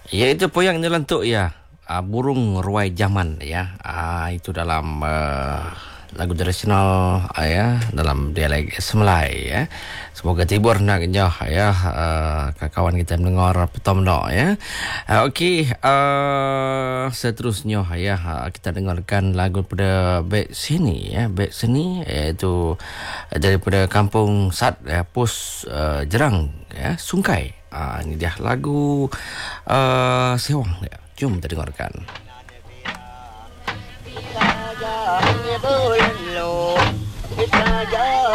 Ya, itu poyang nyelentuk ya. Burung ruai zaman ya. Itu dalam lagu tradisional ya, dalam dialek Semelai ya. Semoga tibur nak jauh ya, kawan kita mendengar petom no ya. Okey, seterusnya ya, kita dengarkan lagu pada Bek Sini ya, Bek Sini iaitu daripada Kampung Sat ya, Pos Jerang ya, Sungkai. Ini dia lagu Sewang ya. Jom kita dengarkan. Kita